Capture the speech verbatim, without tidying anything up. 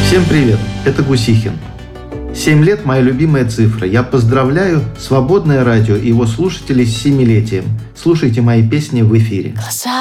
Всем привет, это Гусихин. Семь лет – моя любимая цифра. Я поздравляю Свободное радио и его слушателей с семилетием. Слушайте мои песни в эфире.